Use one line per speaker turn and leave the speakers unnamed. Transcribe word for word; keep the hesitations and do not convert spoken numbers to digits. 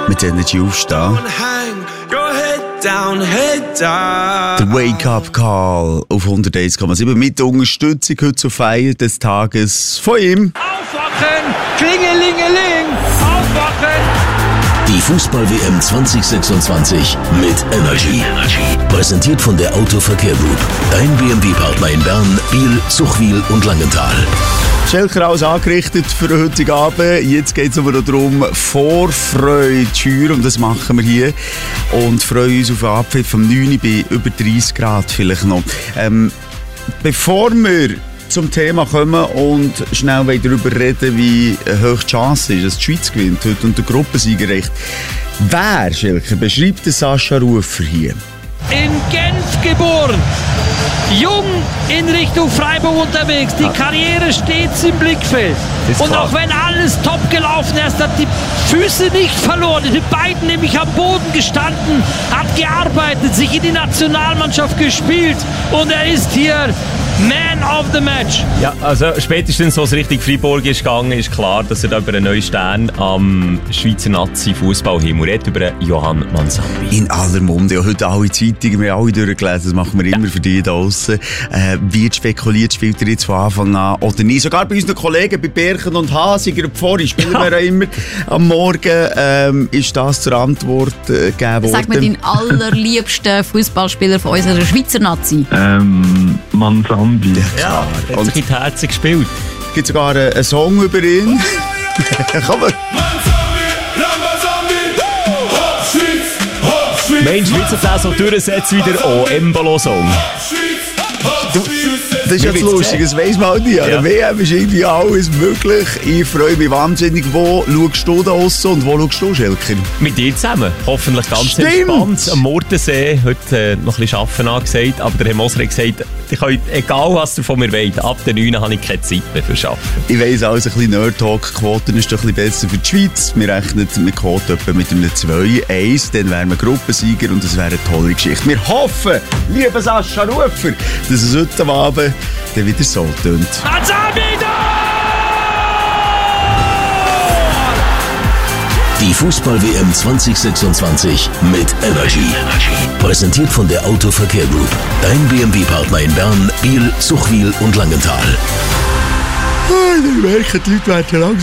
mit Energy aufstehen.
Down, head down.
Der Wake-up-Call auf hunderteins Komma sieben mit Unterstützung heute zur Feier des Tages von ihm.
Aufwachen! Klingelingeling! Aufwachen!
Die Fußball-W M zwanzig sechsundzwanzig mit Energy. Präsentiert von der Autoverkehr Group. Dein B M W-Partner in Bern, Biel, Zuchwil und Langenthal.
Schelker, alles angerichtet für den heutigen Abend. Jetzt geht es aber noch darum, Vorfreude zu schüren. Und das machen wir hier. Und freuen uns auf den Abpfiff vom neun Uhr bei über dreißig Grad vielleicht noch. Ähm, bevor wir zum Thema kommen und schnell darüber reden, wie hoch die Chance ist, dass die Schweiz gewinnt heute und der Gruppensiegerrecht. Wer, Schelker, beschreibt den Sascha Rufer hier?
In Genf geboren. Jung in Richtung Freiburg unterwegs. Die Karriere stets im Blickfeld. Und auch wenn alles top gelaufen ist, hat die Füße nicht verloren. Die beiden nämlich am Boden gestanden, hat gearbeitet, sich in die Nationalmannschaft gespielt. Und er ist hier Man of the Match.
Ja, also spätestens, als es Richtung Freiburg ist gegangen, ist klar, dass er da über einen neuen Stern am Schweizer Nazi-Fußballhimmel redet, über Johann Mansambi.
In aller Munde. Ja, heute alle Zeitungen, wir haben alle durchgelesen, das machen wir immer ja. für die da draussen. Äh, wird spekuliert, spielt er jetzt von Anfang an oder nicht. Sogar bei unseren Kollegen, bei Berchen und Hasiger, Pfori, spielen ja. wir ja immer am Morgen. Ähm, ist das zur Antwort äh, gegeben worden?
Sag mir deinen allerliebsten Fußballspieler von unserer Schweizer Nazi.
Ähm, Mansambi.
Ja, ja, hat sich in die Herzen gespielt.
Es gibt sogar einen, einen Song über ihn. Komm mal.
Meinst du, Schweizer das so durchsetzt wie der O-Embolo-Song?
Das ist jetzt lustig, das weiss man auch nicht. An der W M ist irgendwie alles möglich. Ich freue mich wahnsinnig. Wo schaust du da raus und wo schaust du, Schelker?
Mit dir zusammen. Hoffentlich ganz
Stimmt.
entspannt. Am Mordensee. Heute äh, noch ein bisschen Arbeiten angesagt. Aber der Herr Moser hat gesagt, ich könnt, egal was ihr von mir wollt, ab der neun habe ich keine Zeit mehr für Arbeiten.
Ich weiss auch, ein bisschen Nerd-Talk-Quoten ist doch ein bisschen besser für die Schweiz. Wir rechnen mit Quote etwa mit einem zwei eins. Dann wären wir Gruppensieger und das wäre eine tolle Geschichte. Wir hoffen, lieber Sascha Rufer, dass es heute Abend dann wieder so tönt.
Die Fußball-W M zwanzig sechsundzwanzig mit Energy. Präsentiert von der Autoverkehr Group. Dein B M W-Partner in Bern, Biel, Zuchwil und Langenthal.
Ich merke, die Leute werden langsam